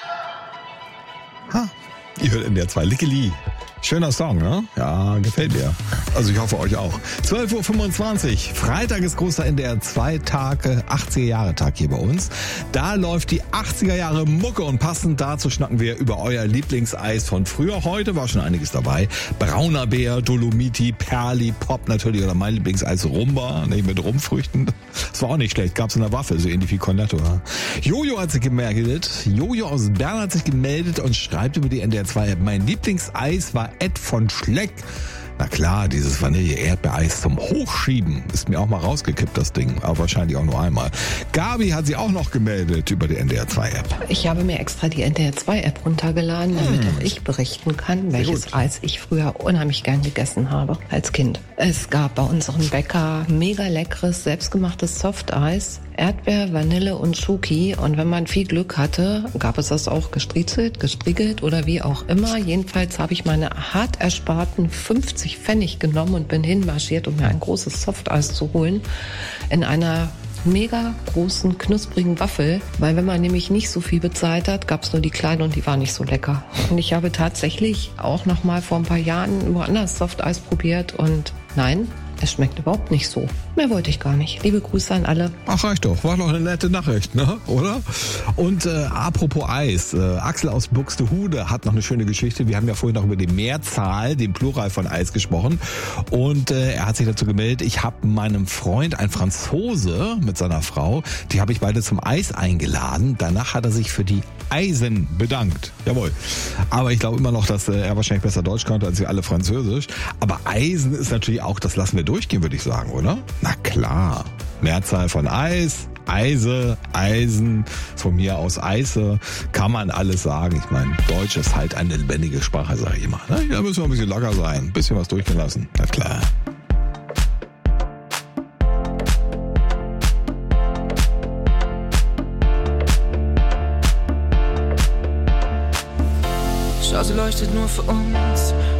Ha, ihr hört NDR 2 Lickeli. Schöner Song, ne? Ja, gefällt mir. Also ich hoffe euch auch. 12.25 Uhr, Freitag ist großer NDR 2 Tage, 80er-Jahre-Tag hier bei uns. Da läuft die 80er-Jahre Mucke und passend dazu schnacken wir über euer Lieblingseis von früher. Heute war schon einiges dabei. Brauner Bär, Dolomiti, Perli, Pop natürlich oder mein Lieblingseis Rumba, nicht mit Rumfrüchten. Das war auch nicht schlecht, gab's in der Waffel, so ähnlich wie Cornetto. Jojo hat sich gemeldet. Jojo aus Bern hat sich gemeldet und schreibt über die NDR 2 App. Mein Lieblingseis war Ed von Schleck. Na klar, dieses Vanille-Erdbeereis zum Hochschieben. Ist mir auch mal rausgekippt, das Ding. Aber wahrscheinlich auch nur einmal. Gabi hat sich auch noch gemeldet über die NDR 2 App. Ich habe mir extra die NDR 2 App runtergeladen, damit auch ich berichten kann, welches Eis ich früher unheimlich gern gegessen habe als Kind. Es gab bei unserem Bäcker mega leckeres, selbstgemachtes Softeis. Erdbeer, Vanille und Schoki. Und wenn man viel Glück hatte, gab es das auch gestriegelt, gestriegelt oder wie auch immer. Jedenfalls habe ich meine hart ersparten 50 Pfennig genommen und bin hinmarschiert, um mir ein großes Softeis zu holen. In einer mega großen, knusprigen Waffel. Weil wenn man nämlich nicht so viel bezahlt hat, gab es nur die kleinen und die waren nicht so lecker. Und ich habe tatsächlich auch noch mal vor ein paar Jahren woanders Softeis probiert und nein, es schmeckt überhaupt nicht so. Mehr wollte ich gar nicht. Liebe Grüße an alle. Ach, reicht doch. War doch eine nette Nachricht, ne? Oder? Und apropos Eis. Axel aus Buxtehude hat noch eine schöne Geschichte. Wir haben ja vorhin noch über die Mehrzahl, den Plural von Eis gesprochen. Und er hat sich dazu gemeldet, ich habe meinem Freund, ein Franzose mit seiner Frau, die habe ich beide zum Eis eingeladen. Danach hat er sich für die Eisen bedankt. Jawohl. Aber ich glaube immer noch, dass er wahrscheinlich besser Deutsch konnte als wir alle Französisch. Aber Eisen ist natürlich auch, das lassen wir durchgehen, würde ich sagen, oder? Na klar. Mehrzahl von Eis, Eise, Eisen, von mir aus Eise, kann man alles sagen. Ich meine, Deutsch ist halt eine lebendige Sprache, sage ich immer. Ne? Da müssen wir ein bisschen locker sein, ein bisschen was durchgehen lassen. Na klar. Schau, sie leuchtet nur für uns.